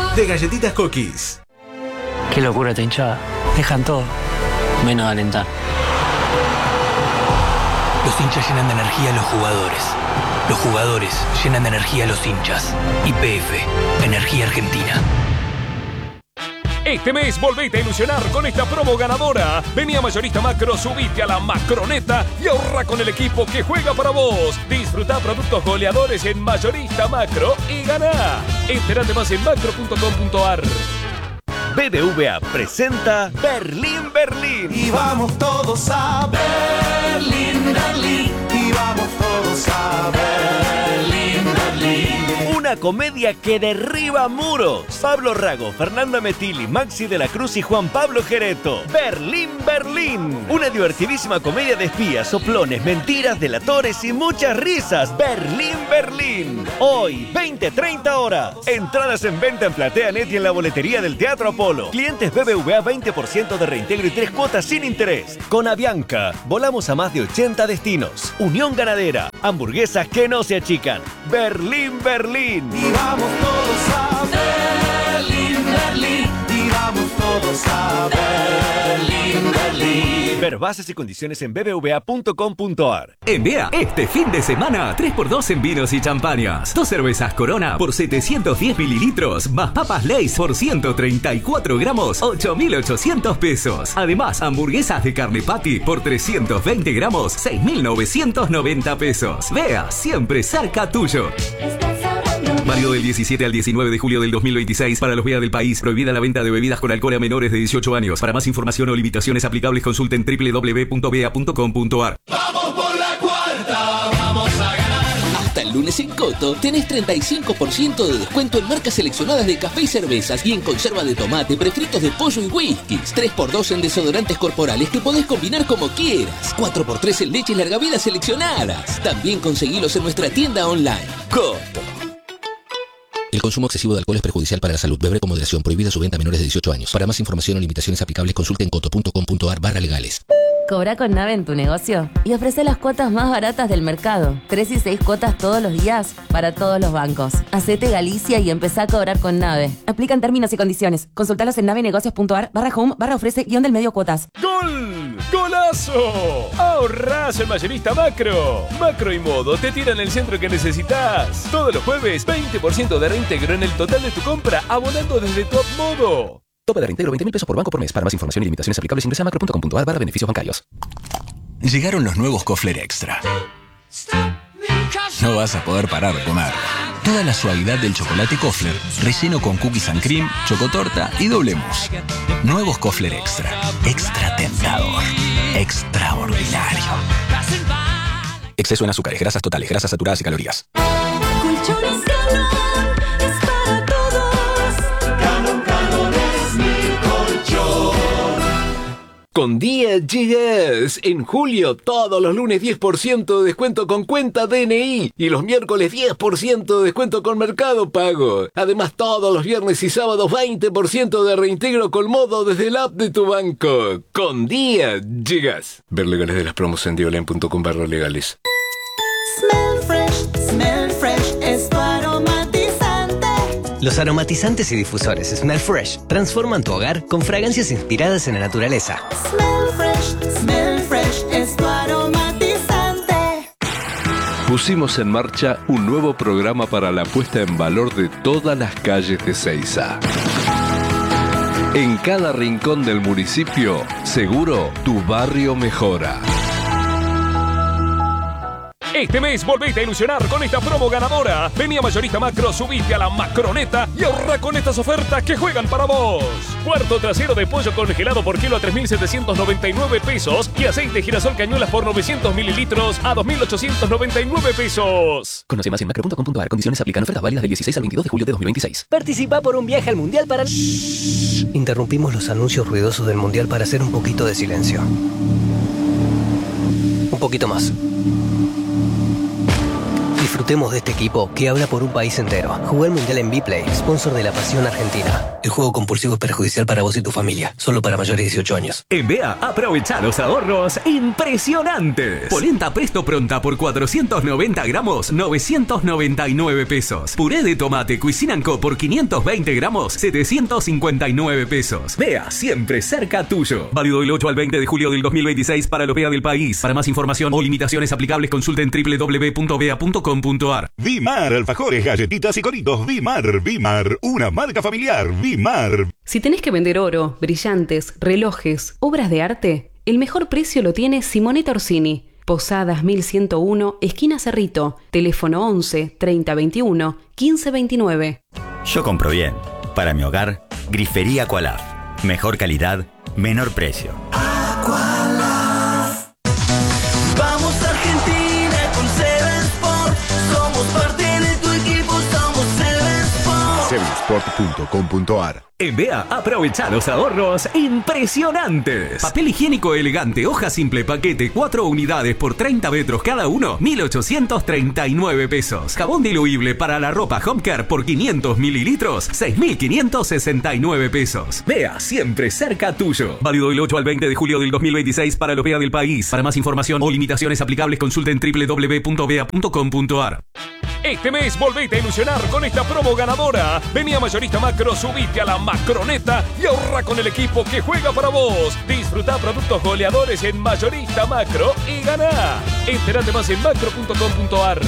de Galletitas Cookies. Qué locura esta hinchada. Dejan todo, menos alentar. Los hinchas llenan de energía a los jugadores. Los jugadores llenan de energía a los hinchas. YPF, Energía Argentina. Este mes volvete a ilusionar con esta promo ganadora. Vení a Mayorista Macro, subite a la Macroneta y ahorra con el equipo que juega para vos. Disfrutá productos goleadores en Mayorista Macro y ganá. Entérate más en macro.com.ar. BBVA presenta Berlín, Berlín. Y vamos todos a Berlín, Berlín. Y vamos todos a Berlín, Berlín. Una comedia que derriba muros. Pablo Rago, Fernanda Metilli, Maxi de la Cruz y Juan Pablo Gereto. Berlín, Berlín. Una divertidísima comedia de espías, soplones, mentiras, delatores y muchas risas. Berlín, Berlín. Hoy, 20-30 horas. Entradas en venta en PlateaNet y en la boletería del Teatro Apolo. Clientes BBVA 20% de reintegro y 3 cuotas sin interés. Con Avianca, volamos a más de 80 destinos. Unión Ganadera, hamburguesas que no se achican. Berlín, Berlín. Y vamos todos a Berlín, Berlín. Y vamos todos a Berlín, Berlín. Ver bases y condiciones en bbva.com.ar. En BEA, este fin de semana, 3x2 en vinos y champañas. 2 cervezas Corona por 710 mililitros, más papas Lay's por 134 gramos, 8.800 pesos. Además, hamburguesas de carne patty por 320 gramos, 6.990 pesos. BEA, siempre cerca tuyo. Válido del 17 al 19 de julio del 2026 para los BEA del país. Prohibida la venta de bebidas con alcohol a menores de 18 años. Para más información o limitaciones aplicables, consulten www.bea.com.ar. Vamos por la cuarta, vamos a ganar. Hasta el lunes en Coto tenés 35% de descuento en marcas seleccionadas de café y cervezas y en conserva de tomate, prefritos de pollo y whiskies. 3x2 en desodorantes corporales que podés combinar como quieras. 4x3 en leches larga vida seleccionadas. También conseguilos en nuestra tienda online. Coto. El consumo excesivo de alcohol es perjudicial para la salud. Beber con moderación. Prohibida su venta a menores de 18 años. Para más información o limitaciones aplicables, consulte en coto.com.ar/legales. Cobra con Nave en tu negocio y ofrece las cuotas más baratas del mercado. 3 y 6 cuotas todos los días para todos los bancos. Hacete Galicia y empezá a cobrar con Nave. Aplican términos y condiciones. Consultalos en navenegocios.ar/home/ofrece-del-medio cuotas. ¡Gol! ¡Golazo! Ahorrás en Mayorista Macro. Macro y Modo te tiran el centro que necesitas. Todos los jueves, 20% de reintegro en el total de tu compra, abonando desde Top Modo. Tope de reintegro 20.000 pesos por banco por mes. Para más información y limitaciones aplicables, ingresa a macro.com.ar/beneficios bancarios. Llegaron los nuevos Kofler Extra. No vas a poder parar de comer. Toda la suavidad del chocolate Kofler, relleno con cookies and cream, chocotorta y doble mousse. Nuevos Kofler Extra. Extra tentador. Extraordinario. Exceso en azúcares, grasas totales, grasas saturadas y calorías. Colchones Galón es para todos. Galón es mi colchón. Con Día GS, en julio todos los lunes 10% de descuento con cuenta DNI y los miércoles 10% de descuento con Mercado Pago. Además todos los viernes y sábados 20% de reintegro con Modo desde el app de tu banco. Con Día GS. Ver legales de las promos en dioline.com/legales. Smell fresh es tu aromatizante. Los aromatizantes y difusores Smell Fresh transforman tu hogar con fragancias inspiradas en la naturaleza. Smell fresh es tu aromatizante. Pusimos en marcha un nuevo programa para la puesta en valor de todas las calles de Seiza. En cada rincón del municipio, seguro tu barrio mejora. Este mes volvete a ilusionar con esta promo ganadora. Vení a Mayorista Macro, subite a la Macroneta y ahorra con estas ofertas que juegan para vos. Cuarto trasero de pollo congelado por kilo a 3.799 pesos y aceite girasol cañuelas por 900 mililitros a 2.899 pesos. Conoce más en macro.com.ar. Condiciones aplican. Ofertas válidas del 16 al 22 de julio de 2026. Participa por un viaje al Mundial para... Interrumpimos los anuncios ruidosos del Mundial para hacer un poquito de silencio. Un poquito más. Disfrutemos de este equipo que habla por un país entero. Jugué el Mundial en Vplay, sponsor de la Pasión Argentina. El juego compulsivo es perjudicial para vos y tu familia. Solo para mayores de 18 años. En Bea, aprovecha los ahorros impresionantes. Polenta Presto Pronta por 490 gramos, 999 pesos. Puré de tomate Cuisine & Co por 520 gramos, 759 pesos. Bea, siempre cerca tuyo. Válido del 8 al 20 de julio del 2026 para los Bea del país. Para más información o limitaciones aplicables, consulten www.bea.com.ar. Vimar, alfajores, galletitas y coritos. Vimar, una marca familiar. Vimar. Si tenés que vender oro, brillantes, relojes, obras de arte, el mejor precio lo tiene Simonetta Orsini. Posadas 1101, esquina Cerrito. Teléfono 11 30 21 15 29. Yo compro bien. Para mi hogar, Grifería Aqualaf. Mejor calidad, menor precio. Aqualaf. Vamos Argentina con Seven Sport. Somos parte de tu equipo, somos Seven Sport. Sevensport.com.ar. En Bea, aprovecha los ahorros impresionantes. Papel higiénico elegante, hoja simple, paquete, 4 unidades por 30 metros cada uno, 1.839 pesos. Jabón diluible para la ropa Home Care por 500 mililitros, 6.569 pesos. Bea, siempre cerca tuyo. Válido del 8 al 20 de julio del 2026 para los Bea del país. Para más información o limitaciones aplicables, consulten www.bea.com.ar. Este mes volvete a ilusionar con esta promo ganadora. Vení a Mayorista Macro, subite a la Macroneta y ahorra con el equipo que juega para vos. Disfruta productos goleadores en Mayorista Macro y ganá. Entérate más en macro.com.ar.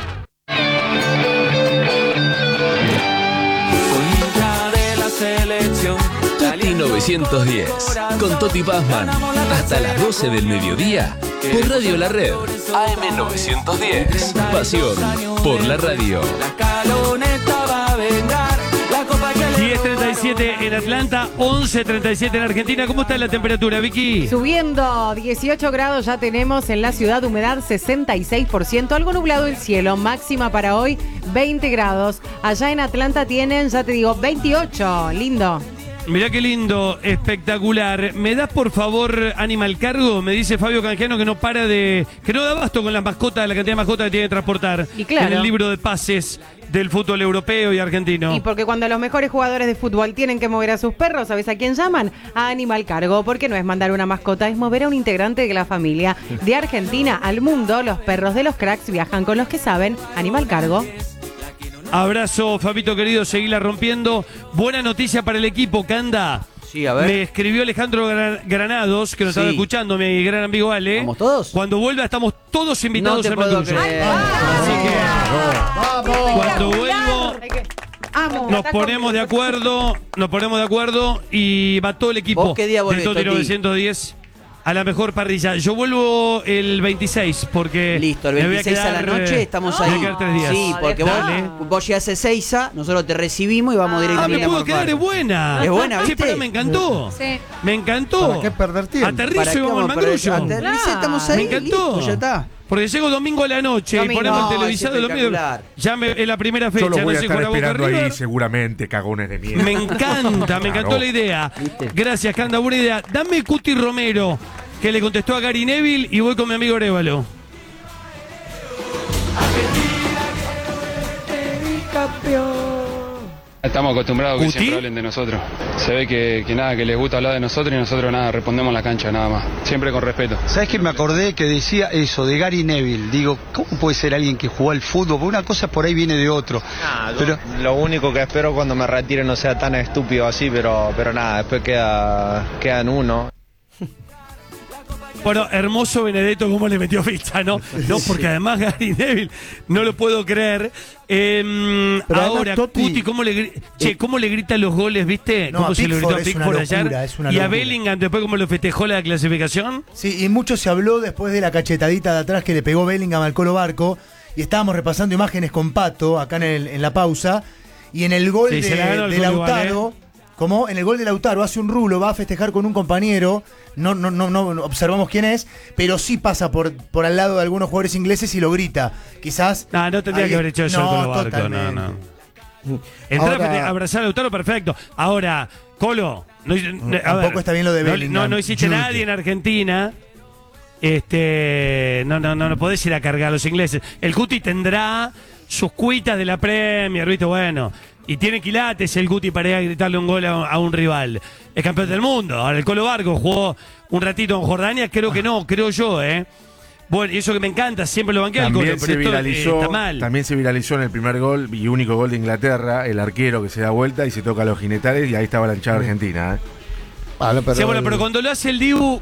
Toti 910 con Toti Pazman hasta las 12 del mediodía por Radio La Red. AM 910. Pasión por la radio. 10:37 en Atlanta, 11:37 en Argentina. ¿Cómo está la temperatura, Vicky? Subiendo 18 grados ya tenemos en la ciudad, humedad 66%, algo nublado el cielo, máxima para hoy 20 grados. Allá en Atlanta tienen, ya te digo, 28, lindo. Mirá qué lindo, espectacular. ¿Me das por favor Animal Cargo? Me dice Fabio Canjiano que no para de... que no da abasto con las mascotas, la cantidad de mascotas que tiene que transportar. Y claro, en el libro de pases del fútbol europeo y argentino. Y porque cuando los mejores jugadores de fútbol tienen que mover a sus perros, ¿sabes a quién llaman? A Animal Cargo, porque no es mandar una mascota, es mover a un integrante de la familia. De Argentina al mundo, los perros de los cracks viajan con los que saben. Animal Cargo. Abrazo, Fabito querido, seguila rompiendo. Buena noticia para el equipo, Canda. Sí, a ver. Me escribió Alejandro Granados, que nos estaba escuchando, mi gran amigo Ale. ¿Vamos todos? Cuando vuelva estamos todos invitados No te al puedo Maturyo. creer. Así que cuando vuelvo nos ponemos de acuerdo y va todo el equipo. ¿Vos qué día volvés, del Toti Toti? 910 a la mejor parrilla. Yo vuelvo el 26 porque listo, el 26 a la noche estamos ahí. Me voy a quedar 3 días. Sí, porque vos llegás a Ezeiza, nosotros te recibimos y vamos directamente me puedo a quedar, es buena. Es buena, ¿viste? Sí, pero me encantó. Sí. Me encantó. ¿Para qué perder tiempo? Aterrizo y vamos al Magrullo. Aterriza, estamos ahí. Me encantó. Listo, ya está. Porque llego domingo a la noche y ponemos el televisado los medios. Ya en la primera fecha. Yo lo voy a sé, estar con la Boca esperando ahí River. seguramente, cagones de mierda. Me encanta, me encantó la idea. Gracias, Canda, buena idea. Dame Cuti Romero, que le contestó a Gary Neville, y voy con mi amigo Arévalo. Estamos acostumbrados a que ¿Cuti? siempre hablen de nosotros. Se ve que nada, que les gusta hablar de nosotros y nosotros nada, respondemos en la cancha nada más. Siempre con respeto. ¿Sabes que me acordé que decía eso de Gary Neville? Digo, ¿cómo puede ser alguien que jugó al fútbol? Porque una cosa por ahí viene de otro. Pero lo único que espero cuando me retire no sea tan estúpido así, pero nada, después queda en uno. Bueno, hermoso Benedetto cómo le metió ficha, ¿no? No, porque además Gary Neville, no lo puedo creer. Ahora, Cuti, ¿cómo le grita los goles, viste? No, ¿Cómo se lo gritó a Pickford Pickford es una locura, ayer? es una Y a locura. Bellingham después cómo lo festejó la clasificación. Sí, y mucho se habló después de la cachetadita de atrás que le pegó Bellingham al Colo Barco. Y estábamos repasando imágenes con Pato acá en la pausa. Y en el gol se la ganó el de Colo Lautaro, igual, como en el gol de Lautaro hace un rulo, va a festejar con un compañero. No observamos quién es, pero sí pasa por al lado de algunos jugadores ingleses y lo grita. Quizás. No tendría que haber hecho eso el Colo Barco, no. Entrar a abrazar a Lautaro, perfecto. Ahora, Colo, tampoco está bien lo de Bellingham. No hiciste Jude. nadie en Argentina. no podés ir a cargar a los ingleses. El Guti tendrá sus cuitas de la Premier, ¿viste? Bueno, y tiene quilates el Guti para ir a gritarle un gol a un rival. Es campeón del mundo. Ahora el Colo Vargo jugó un ratito en Jordania, creo yo, Bueno, y eso que me encanta, siempre lo banqué al Colo, pero esto está mal. También se viralizó en el primer gol y único gol de Inglaterra, el arquero que se da vuelta y se toca a los jinetales y ahí estaba la hinchada argentina, pero cuando lo hace el Dibu,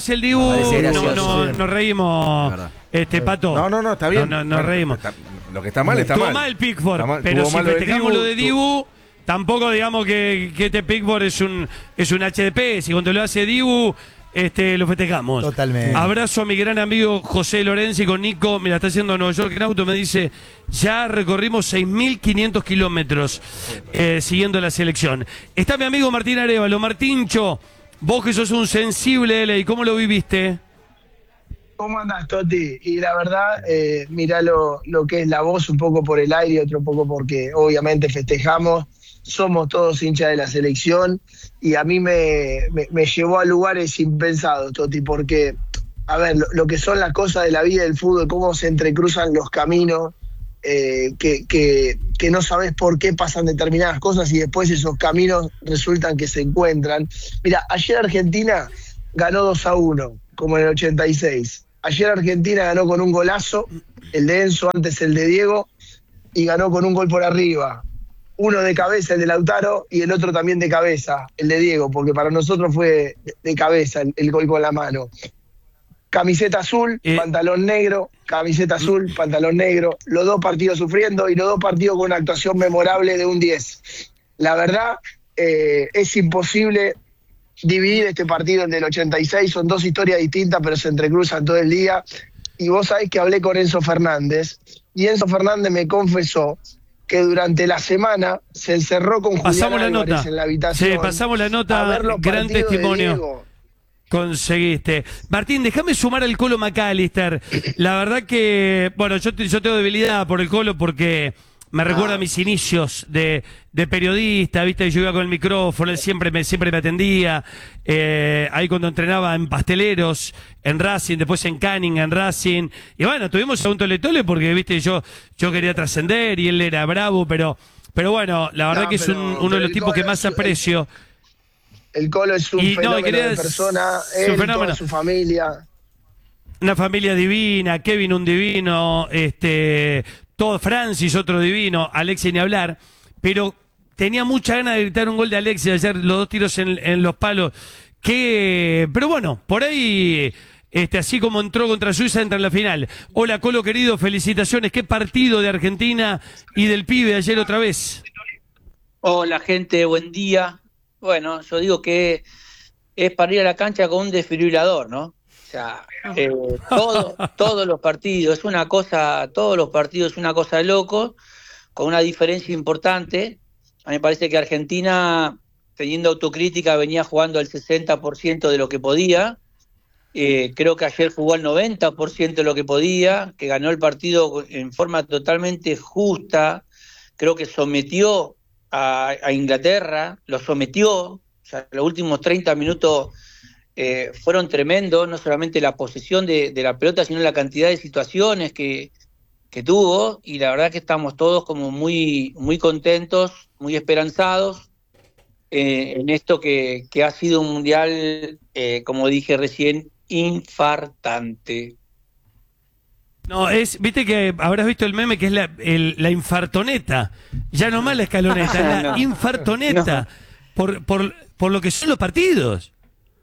nos reímos, Pato. No, está bien. Nos reímos. Lo que está mal está mal. Estuvo mal Pickford, pero si festejamos lo de Dibu, tampoco digamos que este Pickford es un HDP. Si cuando lo hace Dibu, lo festejamos. Totalmente. Abrazo a mi gran amigo José Lorenzi con Nico. Mira, está haciendo Nueva York en auto. Me dice, ya recorrimos 6.500 kilómetros siguiendo la selección. Está mi amigo Martín Arévalo. Martíncho, vos que sos un sensible, ¿y cómo lo viviste? ¿Cómo andás, Toti? Y la verdad, mirá lo que es la voz, un poco por el aire, otro poco porque obviamente festejamos. Somos todos hinchas de la selección y a mí me llevó a lugares impensados, Toti, porque, a ver, lo que son las cosas de la vida del fútbol, cómo se entrecruzan los caminos, que no sabes por qué pasan determinadas cosas y después esos caminos resultan que se encuentran. Mira, ayer Argentina ganó 2-1, como en el 86. Ayer Argentina ganó con un golazo, el de Enzo, antes el de Diego, y ganó con un gol por arriba. Uno de cabeza, el de Lautaro, y el otro también de cabeza, el de Diego, porque para nosotros fue de cabeza el gol con la mano. Camiseta azul, pantalón negro, camiseta azul, pantalón negro, los dos partidos sufriendo y los dos partidos con una actuación memorable de un 10. La verdad, es imposible dividir este partido del 86, son dos historias distintas, pero se entrecruzan todo el día. Y vos sabés que hablé con Enzo Fernández, y Enzo Fernández me confesó que durante la semana se encerró con Julián Álvarez en la habitación. Sí, pasamos la nota, gran testimonio. Conseguiste. Martín, déjame sumar al Colo McAllister. La verdad que, bueno, yo tengo debilidad por el Colo porque me recuerda a mis inicios de periodista, viste, yo iba con el micrófono, él siempre me atendía, ahí cuando entrenaba en Pasteleros, en Racing, después en Canning, en Racing, y bueno, tuvimos a un tole porque, viste, yo quería trascender y él era bravo, pero bueno, la verdad que es uno de los tipos que más aprecio. El Colo es un fenómeno de persona, él, toda su familia. Una familia divina, Kevin un divino, todo Francis otro divino, Alexis ni hablar, pero tenía mucha ganas de gritar un gol de Alexis ayer, los dos tiros en los palos, pero bueno, por ahí, así como entró contra Suiza, entra en la final. Hola Colo querido, felicitaciones, qué partido de Argentina y del pibe ayer otra vez. Hola gente, buen día. Bueno, yo digo que es para ir a la cancha con un desfibrilador, ¿no? O sea, todos los partidos es una cosa, de loco, con una diferencia importante. A mí me parece que Argentina, teniendo autocrítica, venía jugando al 60% de lo que podía. Creo que ayer jugó al 90% de lo que podía, que ganó el partido en forma totalmente justa. Creo que sometió a Inglaterra, lo sometió. O sea, los últimos 30 minutos fueron tremendos, no solamente la posesión de la pelota, sino la cantidad de situaciones que tuvo, y la verdad que estamos todos como muy, muy contentos, muy esperanzados en esto que ha sido un mundial, como dije recién, infartante. No, viste que habrás visto el meme que es la infartoneta, ya no más la escaloneta, es la infartoneta, por lo que son los partidos.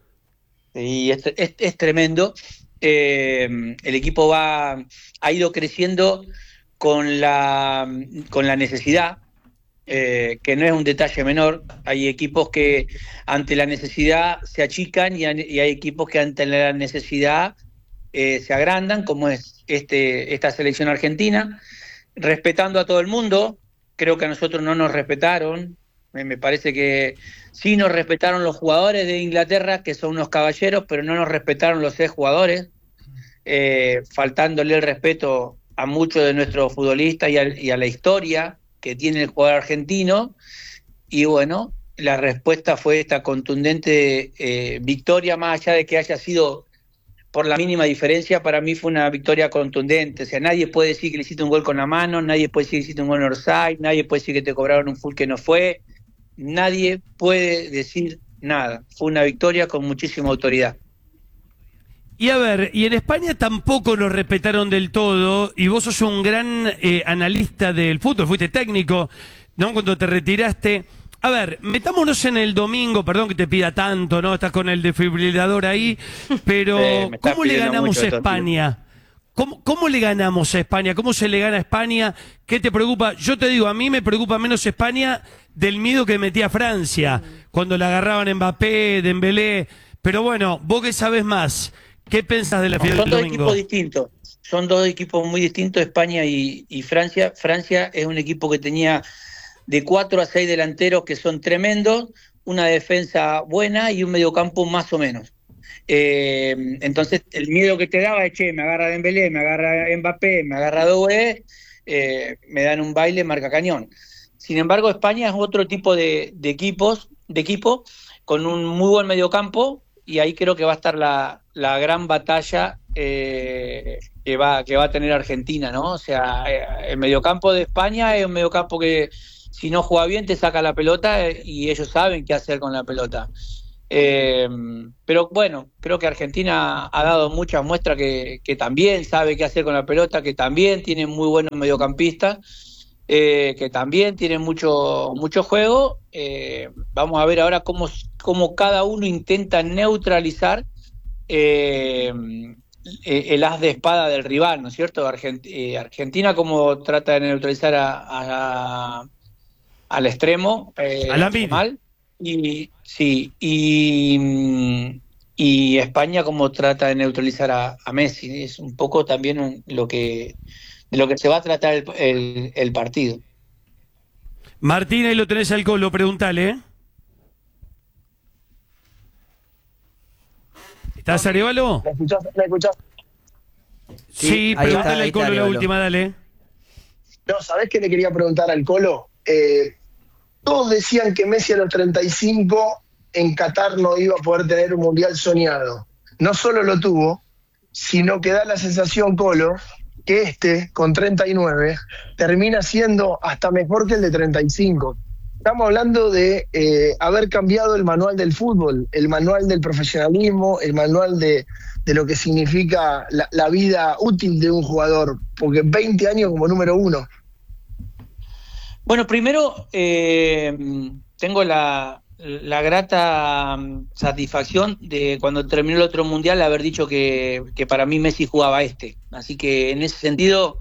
Sí, es tremendo. El equipo ha ido creciendo con la necesidad, que no es un detalle menor. Hay equipos que ante la necesidad se achican y hay equipos que ante la necesidad se agrandan, como es esta selección argentina, respetando a todo el mundo. Creo que a nosotros no nos respetaron. Me parece que sí nos respetaron los jugadores de Inglaterra, que son unos caballeros, pero no nos respetaron los jugadores, faltándole el respeto a muchos de nuestros futbolistas y a la historia que tiene el jugador argentino. Y bueno, la respuesta fue esta contundente victoria, más allá de que haya sido por la mínima diferencia. Para mí fue una victoria contundente. O sea, nadie puede decir que le hiciste un gol con la mano, nadie puede decir que hiciste un gol en offside, nadie puede decir que te cobraron un full que no fue. Nadie puede decir nada. Fue una victoria con muchísima autoridad. Y a ver, y en España tampoco nos respetaron del todo, y vos sos un gran analista del fútbol, fuiste técnico, ¿no? Cuando te retiraste. A ver, metámonos en el domingo, perdón que te pida tanto, ¿no? Estás con el desfibrilador ahí, pero ¿cómo le ganamos a España? ¿Cómo le ganamos a España? ¿Cómo se le gana a España? ¿Qué te preocupa? Yo te digo, a mí me preocupa menos España del miedo que metía Francia, cuando la agarraban Mbappé, Dembélé, pero bueno, vos que sabés más, ¿qué pensás de la final del domingo? Son dos equipos distintos, son dos equipos muy distintos, España y Francia. Francia es un equipo que tenía de 4 a 6 delanteros que son tremendos, una defensa buena y un mediocampo más o menos. Entonces el miedo que te daba es, che, me agarra Dembélé, me agarra Mbappé, me agarra Doué, me dan un baile marca cañón. Sin embargo, España es otro tipo de equipo con un muy buen mediocampo, y ahí creo que va a estar la gran batalla que va a tener Argentina, ¿no? O sea, el mediocampo de España es un mediocampo que si no juega bien te saca la pelota y ellos saben qué hacer con la pelota. Pero bueno, creo que Argentina ha dado muchas muestras que también sabe qué hacer con la pelota, que también tiene muy buenos mediocampistas, que también tienen mucho juego. Vamos a ver ahora cómo cada uno intenta neutralizar el as de espada del rival, ¿no es cierto? Argentina como trata de neutralizar al extremo, mal, y España como trata de neutralizar a Messi. Es un poco también de lo que se va a tratar el partido. Martín, ahí lo tenés al Colo, preguntale, ¿eh? ¿Estás, Arevalo? ¿Me escuchás? Sí, pregúntale al Colo la última, dale. No, ¿sabés qué le quería preguntar al Colo? Todos decían que Messi a los 35 en Qatar no iba a poder tener un mundial soñado. No solo lo tuvo, sino que da la sensación, Colo, que con 39, termina siendo hasta mejor que el de 35. Estamos hablando de haber cambiado el manual del fútbol, el manual del profesionalismo, el manual de lo que significa la vida útil de un jugador, porque 20 años como número 1. Bueno, primero tengo la grata satisfacción de cuando terminó el otro mundial haber dicho que para mí Messi jugaba así que en ese sentido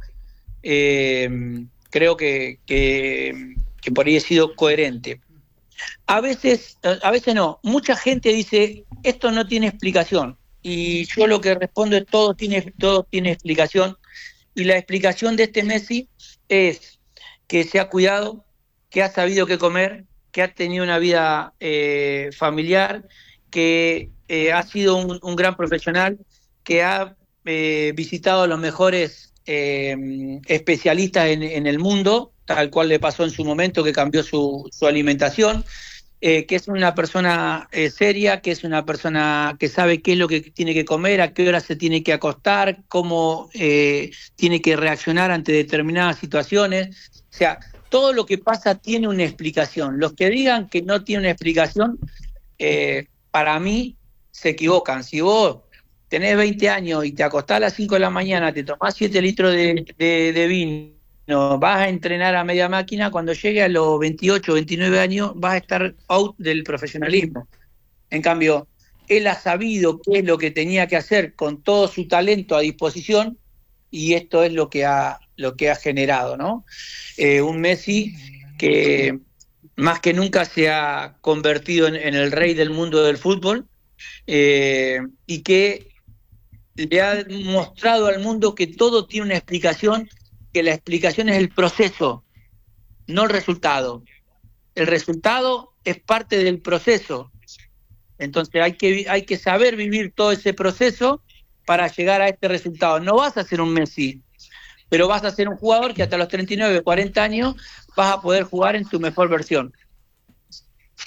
creo que por ahí he sido coherente. A veces no, mucha gente dice esto no tiene explicación, y yo lo que respondo es todo tiene explicación, y la explicación de Messi es que se ha cuidado, que ha sabido qué comer, que ha tenido una vida familiar, que ha sido un gran profesional, que ha visitado a los mejores especialistas en el mundo, tal cual le pasó en su momento, que cambió su alimentación, que es una persona seria, que es una persona que sabe qué es lo que tiene que comer, a qué hora se tiene que acostar, cómo tiene que reaccionar ante determinadas situaciones. O sea, todo lo que pasa tiene una explicación. Los que digan que no tiene una explicación, para mí se equivocan. Si vos tenés 20 años y te acostás a las 5 de la mañana, te tomás 7 litros de vino, vas a entrenar a media máquina, cuando llegue a los 28, 29 años vas a estar out del profesionalismo. En cambio, él ha sabido qué es lo que tenía que hacer con todo su talento a disposición, y esto es lo que ha generado, ¿no? Un Messi que más que nunca se ha convertido en el rey del mundo del fútbol, y que le ha mostrado al mundo que todo tiene una explicación, que la explicación es el proceso, no el resultado. El resultado es parte del proceso. Entonces hay que saber vivir todo ese proceso para llegar a este resultado. No vas a ser un Messi, pero vas a ser un jugador que hasta los 39, 40 años vas a poder jugar en su mejor versión.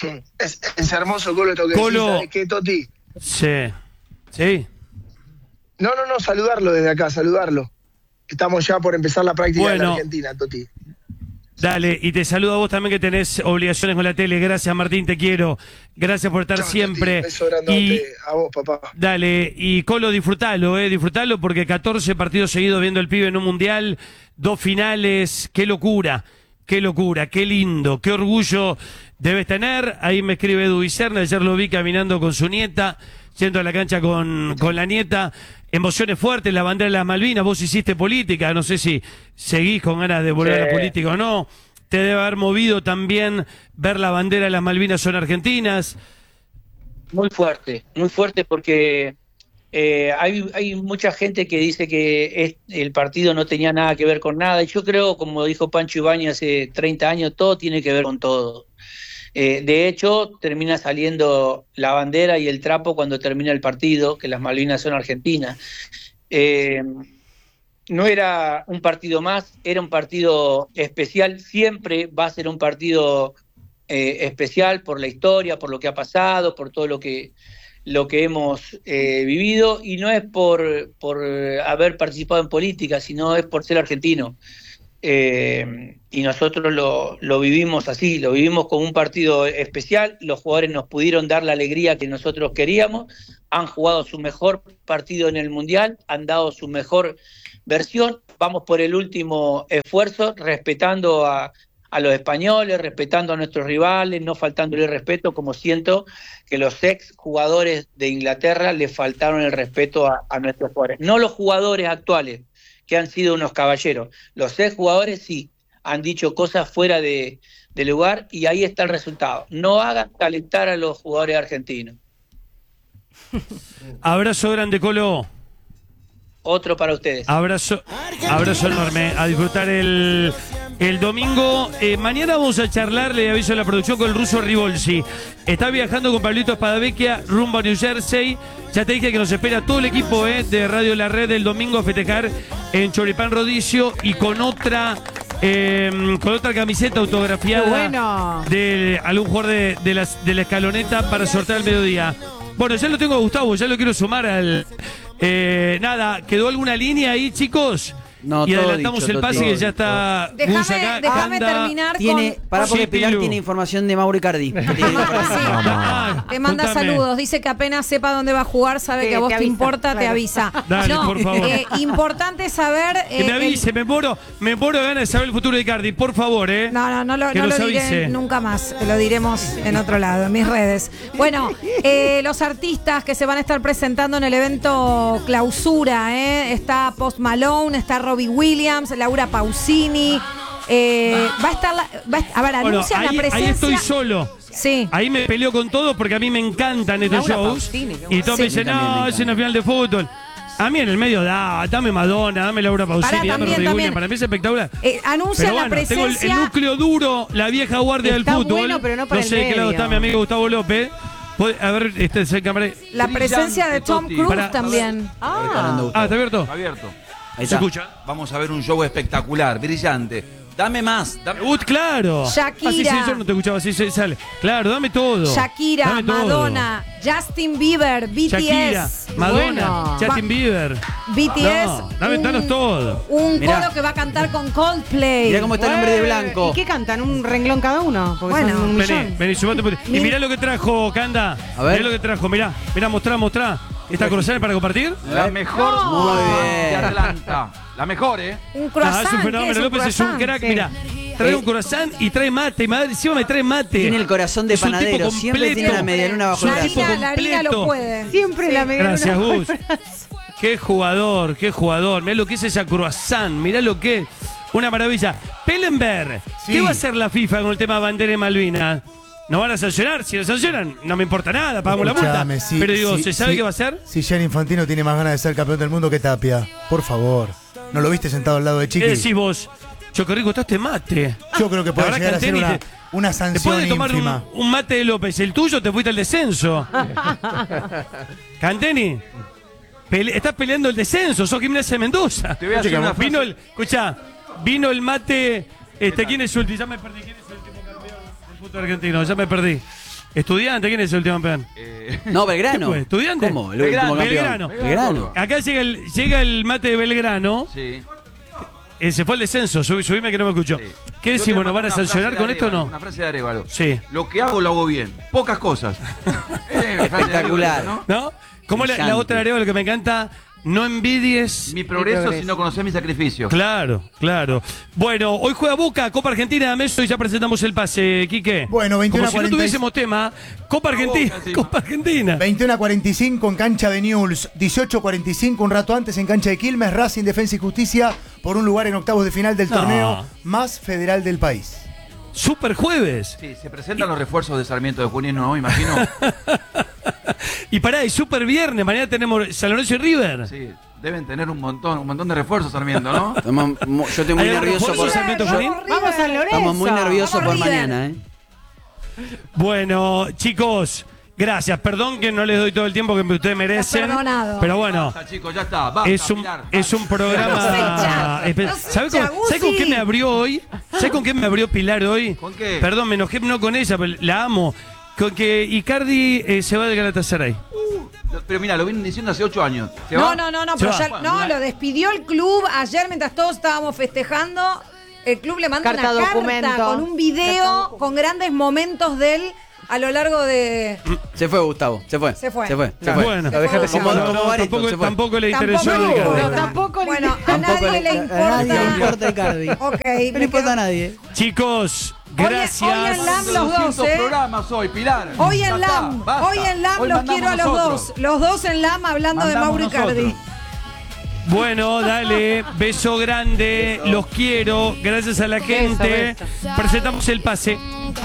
Es hermoso, Colo, esto que Colo. decís, ¿sabes qué, Toti? Sí. No, saludarlo desde acá, saludarlo. Estamos ya por empezar la práctica en la Argentina, Toti. Dale, y te saludo a vos también que tenés obligaciones con la tele. Gracias, Martín, te quiero. Gracias por estar siempre. Un beso grandote a vos, papá. Dale, y Colo, disfrutalo porque 14 partidos seguidos viendo el pibe en un mundial, 2 finales, qué locura, qué lindo, qué orgullo debes tener. Ahí me escribe Edu Vicerna, ayer lo vi caminando con su nieta, yendo a la cancha con la nieta. Emociones fuertes, la bandera de las Malvinas. Vos hiciste política, no sé si seguís con ganas de volver a la política o no. Te debe haber movido también ver la bandera de las Malvinas son argentinas. Muy fuerte porque hay mucha gente que dice que el partido no tenía nada que ver con nada. Y yo creo, como dijo Pancho Ibáñez hace 30 años, todo tiene que ver con todo. De hecho, termina saliendo la bandera y el trapo cuando termina el partido, que las Malvinas son argentinas. No era un partido más, era un partido especial, siempre va a ser un partido especial por la historia, por lo que ha pasado, por todo lo que hemos vivido, y no es por haber participado en política, sino es por ser argentino. Y nosotros lo vivimos así, lo vivimos como un partido especial. Los jugadores nos pudieron dar la alegría que nosotros queríamos, han jugado su mejor partido en el Mundial, han dado su mejor versión. Vamos por el último esfuerzo, respetando a los españoles, respetando a nuestros rivales, no faltándole respeto, como siento que los ex jugadores de Inglaterra le faltaron el respeto a nuestros jugadores. No los jugadores actuales, que han sido unos caballeros. Los ex jugadores sí han dicho cosas fuera de lugar, y ahí está el resultado. No hagan calentar a los jugadores argentinos. Abrazo grande, Colo. Otro para ustedes. Abrazo enorme. A disfrutar el domingo. Mañana vamos a charlar, le aviso a la producción, con el ruso Ribolsi. Está viajando con Pablito Espadavecchia rumbo a New Jersey. Ya te dije que nos espera todo el equipo de Radio La Red el domingo a festejar en Choripán Rodicio, y con otra camiseta autografiada de algún jugador de la escaloneta para sortear al mediodía. Bueno, ya lo tengo a Gustavo, ya lo quiero sumar al... nada, ¿quedó alguna línea ahí, chicos? No, y todo adelantamos dicho, el pase, Toti. que ya está. Déjame terminar Para porque Pilar Pilu. tiene información de Mauro Icardi. Te manda contame. saludos, dice que apenas sepa dónde va a jugar, sabe que a vos te importa, te avisa. Dale, por favor. Importante saber... Que me avise, me muero de ganas de saber el futuro de Icardi, por favor, No lo nos diré avise. nunca más, lo diremos en otro lado, en mis redes. Bueno, los artistas que se van a estar presentando en el evento clausura, está Post Malone, está Robbie Williams, Laura Pausini, va a estar, anuncian la presencia. Ahí estoy solo. Sí. Ahí me peleo con todos porque a mí me encantan estos Laura shows. Pausini, Y todos me dicen, no, es una final de fútbol. A mí en el medio, dame Madonna, dame Laura Pausini, dame Robbie Williams. Para mí es espectacular. Anuncian la Tengo presencia. el núcleo duro, la vieja guardia del Está fútbol. bueno, pero no para el sé de qué lado medio. está mi amigo Gustavo López. A ver, este es el cámara. La presencia de Tom Cruise también. ¿Está abierto? Abierto. Ahí se escucha. Vamos a ver un show espectacular, brillante. Dame más. Claro. Shakira. Sí, yo no te escuchaba, así sale. Claro, dame todo. Shakira, Dame todo. Madonna, Justin Bieber, BTS. Shakira, Madonna, Justin Bieber. BTS. Danos todo. Un Mirá. coro que va a cantar con Coldplay. Mirá cómo está el hombre de blanco. ¿Y qué cantan? ¿Un renglón cada uno? Porque son un millón. Vení, sumate un poquito. Y mirá lo que trajo, Canda. A ver. Mirá lo que trajo, mirá, mostrá. ¿Esta croissant para compartir? La mejor Muy bien. de Atlanta. La mejor, Un croissant. Es un fenómeno, López es un crack, mirá. Trae un croissant y trae mate, encima me trae mate. Tiene el corazón de Es un tipo panadero, siempre completo. tiene la medialuna bajo el brazo. La harina lo puede. Siempre la medialuna. Gracias, Gus. Qué jugador. Mirá lo que es esa croissant, mirá lo que es. Una maravilla. Pellenberg, ¿qué va a hacer la FIFA con el tema bandera de Malvinas? ¿No van a sancionar? Si lo sancionan, no me importa nada, pagamos la multa. Escuchame, sí, Pero digo, sí, ¿se sabe sí. qué va a hacer? Si Gianni Infantino tiene más ganas de ser campeón del mundo que Tapia, por favor. ¿No lo viste sentado al lado de Chiqui? ¿Qué decís vos? Choco Rico, está este mate. Yo creo que puede La verdad, llegar a ser Canteni, una sanción después de tomar ínfima. un mate de López, el tuyo te fuiste al descenso. Canteni, estás peleando el descenso, sos Gimnasia de Mendoza. Te voy a hacer una frase. Vino el mate. ¿Quién es último? Ya me perdí. ¿Quién es el último campeón del fútbol argentino? Ya me perdí. Estudiante, ¿quién es el último campeón? No, Belgrano. ¿Qué fue? ¿Estudiante? ¿Cómo? El último Belgrano. campeón. Belgrano. Acá llega el mate de Belgrano. Sí. Se fue el descenso, subime que no me escuchó. ¿Qué decimos? ¿Nos van a sancionar con esto o no? Una frase de Arevalo. Sí. Lo que hago lo hago bien. Pocas cosas. Espectacular. ¿No? Como la otra Arevalo que me encanta, no envidies mi progreso si no conoces mi sacrificio. Claro, claro. Bueno, hoy juega Boca, Copa Argentina, Meso, y ya presentamos el pase, Quique. Bueno, 21 Como si no tuviésemos tema, Copa Argentina, Copa Argentina. 21:45 en cancha de Newell's, 18:45 un rato antes en cancha de Quilmes, Racing, Defensa y Justicia por un lugar en octavos de final del torneo más federal del país. Super jueves. Sí, se presentan los refuerzos de Sarmiento de Junín, ¿no? Imagino. Y pará, y super viernes, mañana tenemos San Lorenzo y River. Sí, deben tener un montón de refuerzos Sarmiento, ¿no? Yo estoy muy nervioso por Sarmiento Junín. Vamos a Lorenzo. Estamos muy nerviosos por mañana, Bueno, chicos, gracias. Perdón que no les doy todo el tiempo que ustedes merecen. Perdonado. Pero bueno, Basta, chicos, ya está. Basta, es un programa. ¿Sabes con qué me abrió hoy? ¿Sabes con qué me abrió Pilar hoy? ¿Con qué? Perdón, me enojé no con ella, pero la amo. Con que Icardi se va del Galatasaray. Pero mira, lo vienen diciendo hace 8 años. No, pero ya, Bueno, lo despidió el club ayer mientras todos estábamos festejando. El club le manda Carta una documento. carta con un video con grandes momentos de él a lo largo de... Se fue, Gustavo. Se fue. Se fue. Bueno, tampoco le interesó. Bueno, a nadie le importa. A nadie le importa Icardi. Ok. No le importa a nadie. Chicos, gracias. Hoy en LAM los dos, programas hoy, Pilar. Hoy en LAM, los quiero a los dos. Los dos en LAM hablando de Mauro Icardi. Bueno, dale, beso grande, los quiero, gracias a la gente. Presentamos el pase.